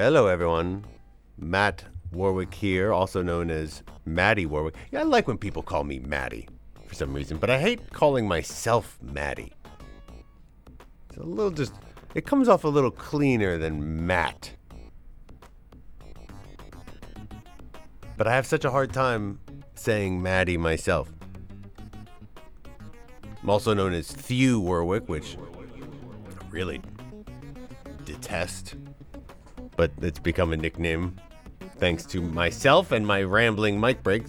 Hello, everyone. Matt Warwick here, also known as Maddie Warwick. Yeah, I like when people call me Maddie for some reason, but I hate calling myself Maddie. It's a little it comes off a little cleaner than Matt. But I have such a hard time saying Maddie myself. I'm also known as Thew Warwick, which I really detest, but it's become a nickname thanks to myself and my rambling mic breaks.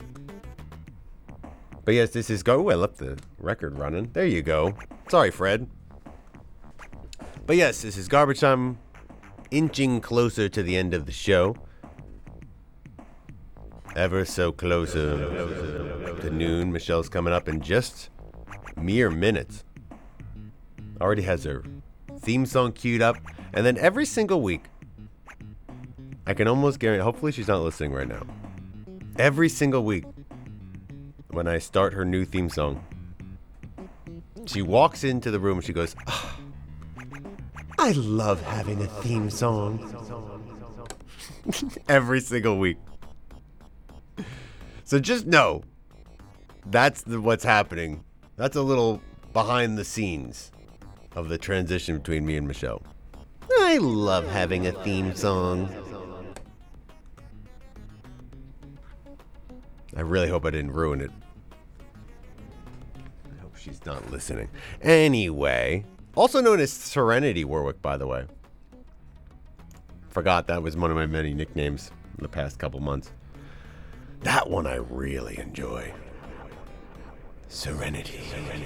But yes, this is I left the record running. There you go. Sorry, Fred. But yes, this is Garbage Time, inching closer to the end of the show. Ever so closer to noon. Michelle's coming up in just mere minutes. Already has her theme song queued up. And then every single week, I can almost guarantee, hopefully she's not listening right now. Every single week, when I start her new theme song, she walks into the room and she goes, oh, I love having a theme song. Every single week. So just know, that's what's happening. That's a little behind the scenes of the transition between me and Michelle. I love having a theme song. I really hope I didn't ruin it. I hope she's not listening. Anyway, also known as Serenity Warwick, by the way. Forgot that was one of my many nicknames in the past couple months. That one I really enjoy. Serenity.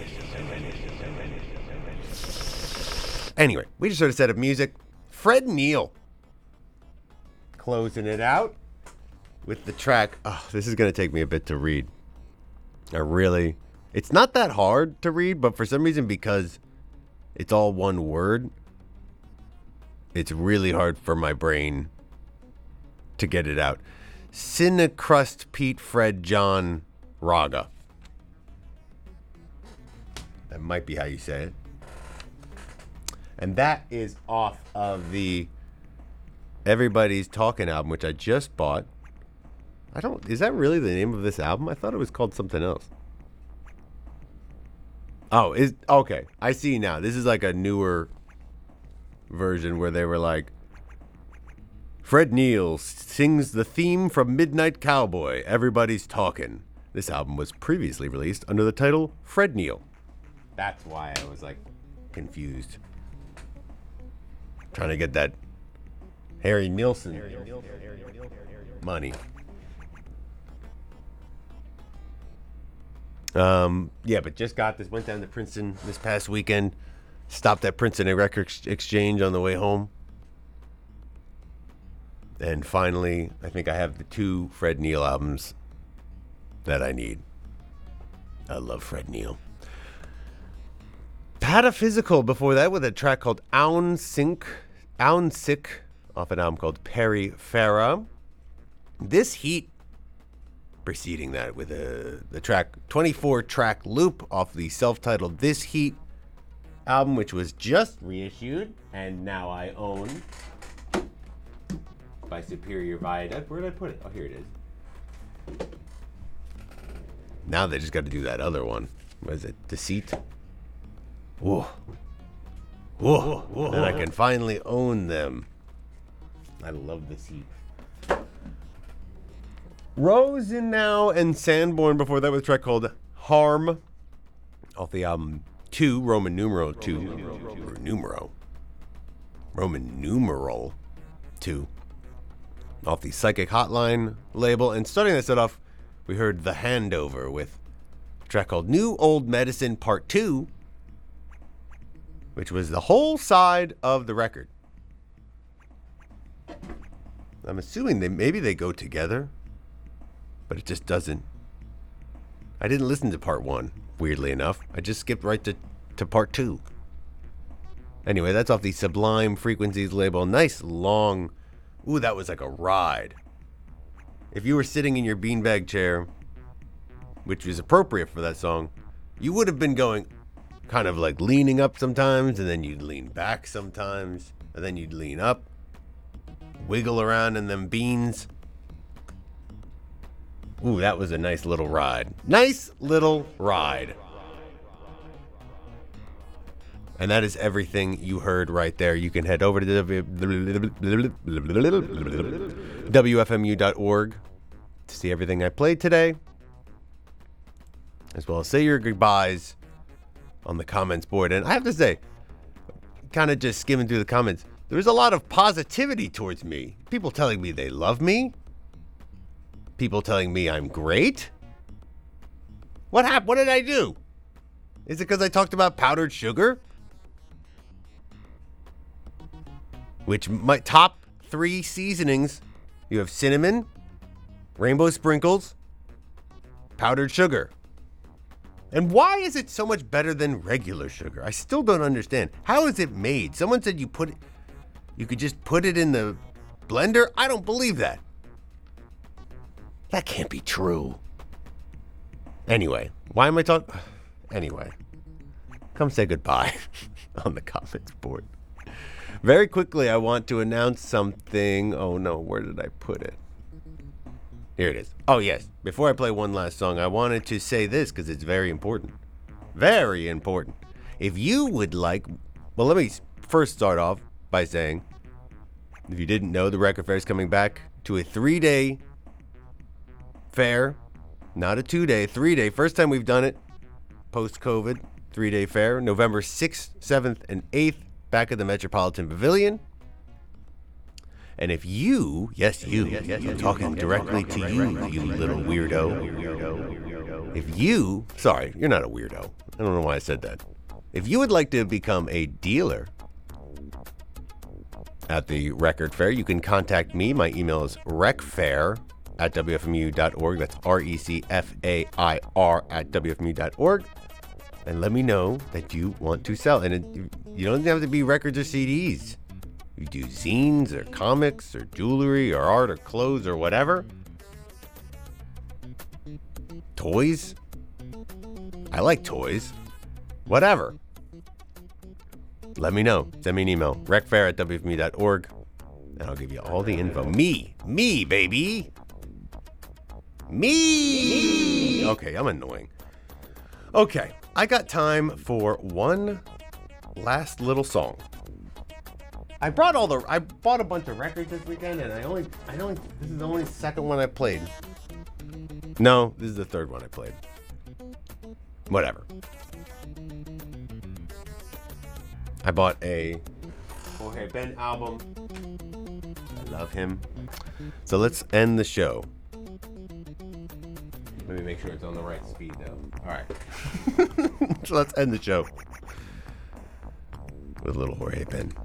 Anyway, we just heard a set of music. Fred Neil closing it out with the track. Oh, this is going to take me a bit to read. It's not that hard to read, but for some reason, because it's all one word, it's really hard for my brain to get it out. Cinecrust Pete Fred John Raga. That might be how you say it. And that is off of the Everybody's Talking album, which I just bought. Is that really the name of this album? I thought it was called something else. Oh, okay. I see now. This is like a newer version where they were like, Fred Neil sings the theme from Midnight Cowboy, Everybody's Talking. This album was previously released under the title Fred Neil. That's why I was like confused. Trying to get that Harry Nilsson money. Yeah, but just got this. Went down to Princeton this past weekend. Stopped at Princeton Record Exchange on the way home. And finally, I think I have the 2 Fred Neil albums that I need. I love Fred Neil. Pataphysical before that with a track called Aun Sick off an album called Peri Farah. This Heat preceding that with the track 24-track loop off the self-titled This Heat album, which was just reissued and now I own by Superior Viaduct. Where did I put it? Oh, here it is. Now they just got to do that other one. What is it? Deceit? Whoa. Whoa. Whoa. Then I can finally own them. I love Deceit. Rosenau and Sanborn before that with a track called Harm off the album 2, Roman numeral 2. Roman numeral 2. Off the Psychic Hotline label. And starting this set off, we heard The Handover with a track called New Old Medicine Part 2, which was the whole side of the record. I'm assuming maybe they go together, but it just doesn't. I didn't listen to Part 1, weirdly enough. I just skipped right to Part 2. Anyway, that's off the Sublime Frequencies label. Nice long... Ooh, that was like a ride. If you were sitting in your beanbag chair, which was appropriate for that song, you would have been going kind of like leaning up sometimes, and then you'd lean back sometimes, and then you'd lean up. wiggle around in them beans. Ooh, that was a nice little ride. Nice little ride. And that is everything you heard right there. You can head over to WFMU.org to see everything I played today, as well as say your goodbyes on the comments board. And I have to say, kind of just skimming through the comments, there was a lot of positivity towards me. People telling me they love me. People telling me I'm great. What happened? What did I do? Is it because I talked about powdered sugar? Which my top 3 seasonings, you have cinnamon, rainbow sprinkles, powdered sugar. And why is it so much better than regular sugar? I still don't understand. How is it made? Someone said you could just put it in the blender? I don't believe that. That can't be true. Anyway, why am I talking? Anyway, come say goodbye on the comments board. Very quickly, I want to announce something. Oh no, where did I put it? Here it is. Oh yes, before I play one last song, I wanted to say this because it's very important. Very important. If you would like, well, let me first start off by saying, if you didn't know, the Record Fair is coming back to a 3-day fair, not a 2-day, 3-day. First time we've done it post-COVID, 3-day fair, November 6th, 7th, and 8th. Back at the Metropolitan Pavilion. And if you, yes, I'm talking directly to you, you little weirdo. If you, sorry, you're not a weirdo. I don't know why I said that. If you would like to become a dealer at the record fair, you can contact me. My email is recfair@wfmu.org. That's RECFAIR@wfmu.org. And let me know that you want to sell. And you don't have to be records or CDs. You do zines or comics or jewelry or art or clothes or whatever. Toys. I like toys. Whatever. Let me know. Send me an email. recfair@wfmu.org. And I'll give you all the info. Me, baby. Me. Okay, I'm annoying. Okay. I got time for one last little song. I bought a bunch of records this weekend, and I only this is the only second one I played. No, this is the third one I played. Whatever. I bought a Jorge Ben album. I love him. So let's end the show. Let me make sure it's on the right speed now. All right. So let's end the show with a little Jorge Ben.